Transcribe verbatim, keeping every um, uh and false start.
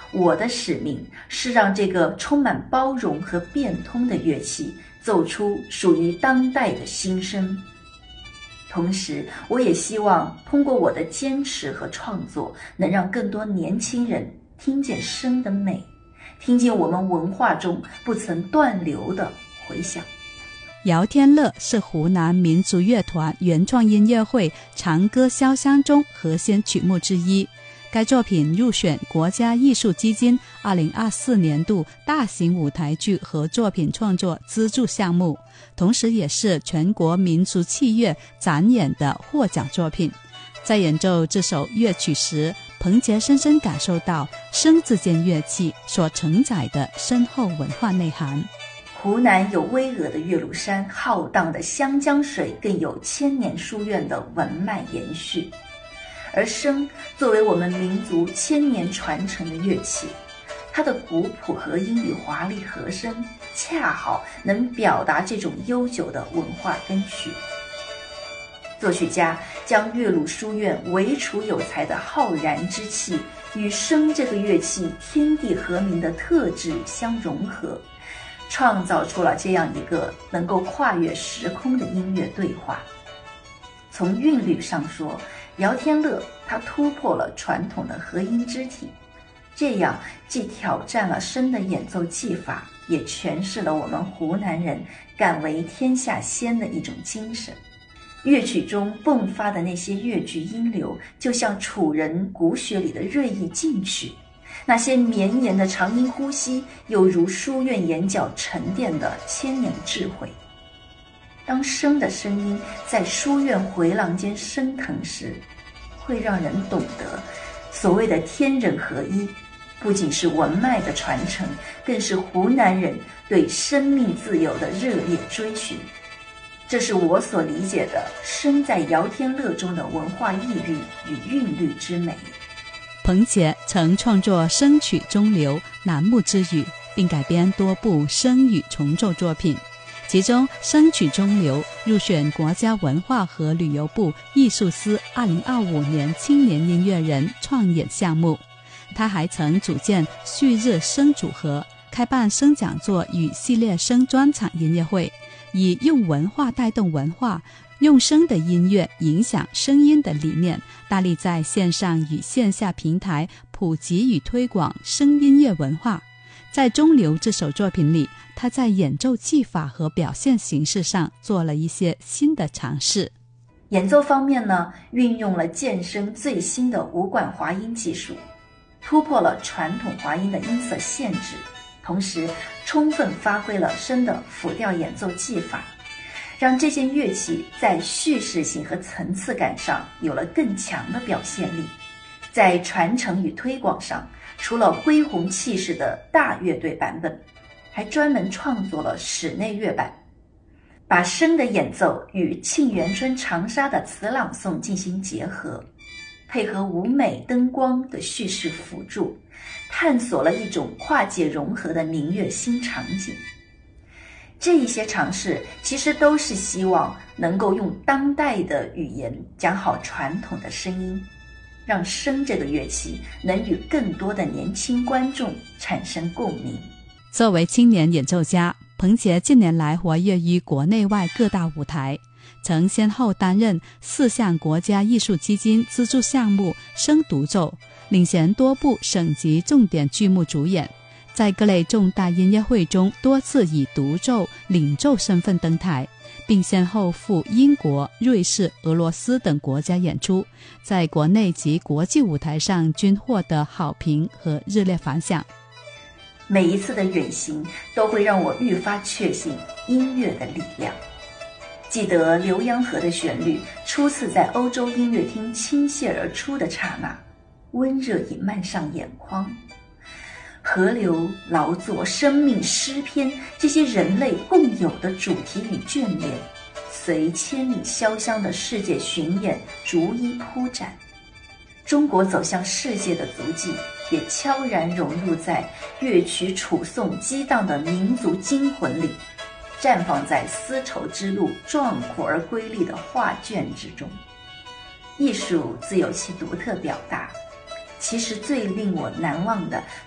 我的使命是让这个充满包容和变通的乐器奏出属于当代的新声。同时，我也希望通过我的坚持和创作，能让更多年轻人听见声的美，听见我们文化中不曾断流的回响。 姚天乐是湖南民族乐团原创音乐会《长歌潇湘》中核心曲目之一，该作品入选国家艺术基金二零二四年度大型舞台剧和作品创作资助项目，同时也是全国民族器乐展演的获奖作品。在演奏这首乐曲时，彭杰深深感受到声这件乐器所承载的深厚文化内涵。 湖南有巍峨的岳麓山，浩荡的湘江水，更有千年书院的文脉延续。而笙作为我们民族千年传承的乐器，它的古朴和音与华丽和声，恰好能表达这种悠久的文化根绪。作曲家将岳麓书院唯楚有才的浩然之气与笙这个乐器天地和鸣的特质相融合，创造出了这样一个能够跨越时空的音乐对话。从韵律上说，姚天乐他突破了传统的和音肢体，这样既挑战了笙的演奏技法，也诠释了我们湖南人敢为天下先的一种精神。乐曲中迸发的那些乐句音流，就像楚人骨血里的锐意进取，那些绵延的长音呼吸，犹如书院眼角沉淀的千年智慧。当笙的声音在书院回廊间升腾时，会让人懂得所谓的天人合一，不仅是文脉的传承，更是湖南人对生命自由的热烈追寻。这是我所理解的笙在姚天乐中的文化意蕴与韵律之美。 彭杰曾创作笙曲中流、楠木之语，并改编多部笙语重奏作品，其中笙曲中流入选国家文化和旅游部艺术司二零二五年青年音乐人创演项目。他还曾组建旭日笙组合，开办笙讲座与系列笙专场音乐会，以用文化带动文化，用笙的音乐影响声音的理念，大力在线上与线下平台普及与推广声音乐文化。在中流这首作品里，他在演奏技法和表现形式上做了一些新的尝试。 演奏方面呢，运用了剑笙最新的无管滑音技术，突破了传统滑音的音色限制，同时充分发挥了笙的辅调演奏技法，让这件乐器在叙事性和层次感上有了更强的表现力。在传承与推广上，除了恢宏气势的大乐队版本，还专门创作了室内乐版，把笙的演奏与《沁园春·长沙》的词朗诵进行结合，配合舞美灯光的叙事辅助，探索了一种跨界融合的民乐新场景。这一些尝试其实都是希望能够用当代的语言讲好传统的声音，让笙这个乐器能与更多的年轻观众产生共鸣。 作为青年演奏家，彭杰近年来活跃于国内外各大舞台，曾先后担任四项国家艺术基金资助项目笙独奏，领衔多部省级重点剧目主演，在各类重大音乐会中多次以独奏、领奏身份登台，并先后赴英国、瑞士、俄罗斯等国家演出，在国内及国际舞台上均获得好评和热烈反响。 每一次的远行都会让我愈发确信音乐的力量。记得《浏阳河》的旋律初次在欧洲音乐厅倾泻而出的刹那，温热已漫上眼眶。河流、劳作、生命、诗篇，这些人类共有的主题与眷恋，随千里潇湘的世界巡演逐一铺展。中国走向世界的足迹也悄然融入在乐曲楚颂激荡的民族精魂里，绽放在丝绸之路壮阔而瑰丽的画卷之中。艺术自有其独特表达，其实最令我难忘的